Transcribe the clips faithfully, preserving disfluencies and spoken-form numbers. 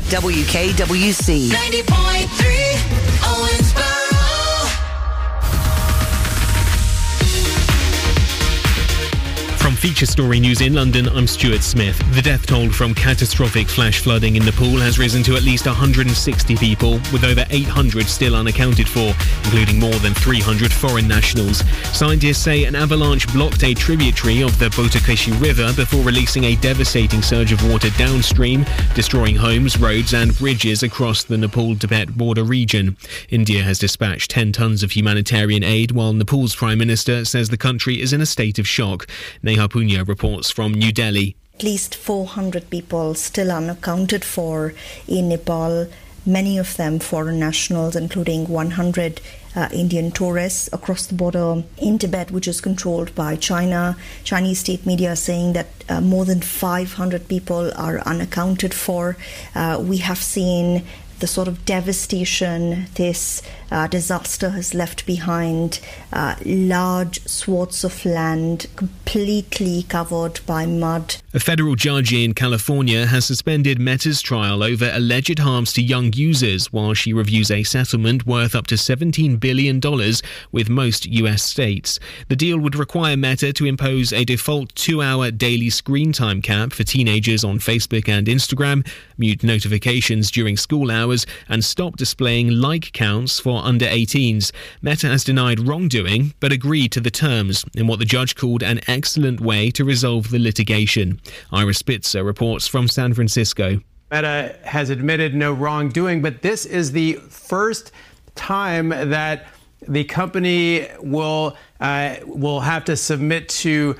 W K W C ninety point three Owensboro. From Feature Story News in London, I'm Stuart Smith. The death toll from catastrophic flash flooding in Nepal has risen to at least one hundred sixty people, with over eight hundred still unaccounted for, including more than three hundred foreign nationals. Scientists say an avalanche blocked a tributary of the Botakeshi River before releasing a devastating surge of water downstream, destroying homes, roads and bridges across the Nepal-Tibet border region. India has dispatched ten tons of humanitarian aid, while Nepal's Prime Minister says the country is in a state of shock. Neha Punya reports from New Delhi. At least four hundred people still unaccounted for in Nepal, many of them foreign nationals, including one hundred uh, Indian tourists across the border in Tibet, which is controlled by China. Chinese state media are saying that uh, more than five hundred people are unaccounted for. Uh, we have seen the sort of devastation this uh, disaster has left behind, uh, large swaths of land completely covered by mud. A federal judge in California has suspended Meta's trial over alleged harms to young users while she reviews a settlement worth up to seventeen billion dollars with most U S states. The deal would require Meta to impose a default two-hour daily screen time cap for teenagers on Facebook and Instagram, mute notifications during school hours, and stop displaying like counts for under eighteens. Meta has denied wrongdoing, but agreed to the terms in what the judge called an excellent way to resolve the litigation. Ira Spitzer reports from San Francisco. Meta has admitted no wrongdoing, but this is the first time that the company will uh, will have to submit to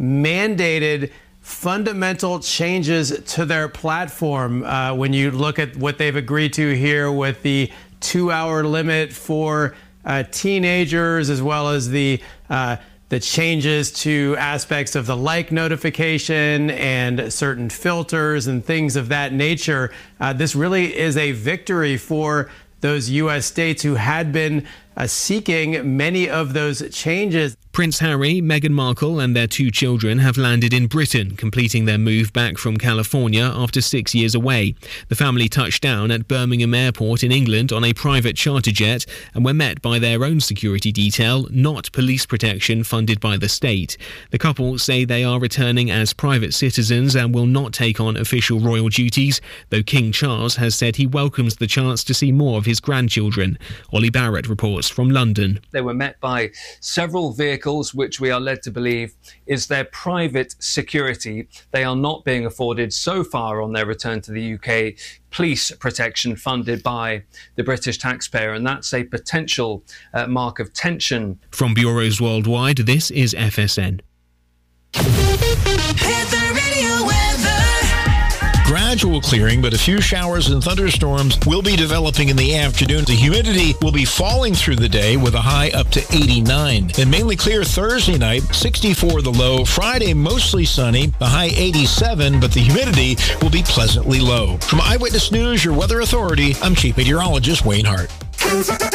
mandated fundamental changes to their platform. Uh, when you look at what they've agreed to here with the two-hour limit for uh, teenagers, as well as the uh, the changes to aspects of the like notification and certain filters and things of that nature, uh, this really is a victory for those U S states who had been uh, seeking many of those changes. Prince Harry, Meghan Markle and their two children have landed in Britain, completing their move back from California after six years away. The family touched down at Birmingham Airport in England on a private charter jet and were met by their own security detail, not police protection funded by the state. The couple say they are returning as private citizens and will not take on official royal duties, though King Charles has said he welcomes the chance to see more of his grandchildren. Ollie Barrett reports from London. They were met by several vehicles which we are led to believe is their private security. They are not being afforded so far on their return to the U K police protection funded by the British taxpayer, and that's a potential uh, mark of tension. From bureaus worldwide, this is F S N. Gradual clearing, but a few showers and thunderstorms will be developing in the afternoon. The humidity will be falling through the day with a high up to eighty-nine. And mainly clear Thursday night, sixty-four the low. Friday, mostly sunny, the high eighty-seven, but the humidity will be pleasantly low. From Eyewitness News, your weather authority, I'm Chief Meteorologist Wayne Hart.